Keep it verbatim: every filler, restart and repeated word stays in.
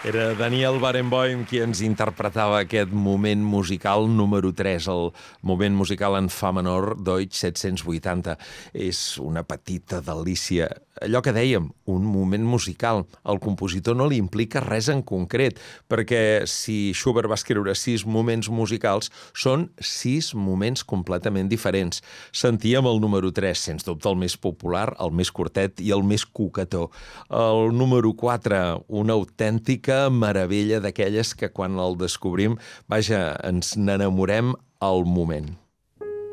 Era Daniel Barenboim qui ens interpretava aquest moment musical número tres, el moment musical en fa menor Deutsch set-cents vuitanta. És una petita delícia. Allò que dèiem, un moment musical. Al compositor no li implica res en concret, perquè si Schubert va escriure sis moments musicals, són sis moments completament diferents. Sentíem el número tres, sens dubte el més popular, el més curtet i el més coquetó. El número quatre, una autèntica meravella d'aquelles que quan el descobrim, vaja, ens n'enamorem al moment.